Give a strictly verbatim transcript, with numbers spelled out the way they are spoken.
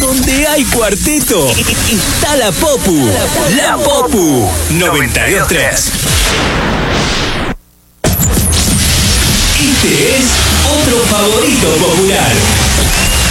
Donde hay cuarteto, está la Popu. La Popu noventa y dos tres. Este es otro favorito popular.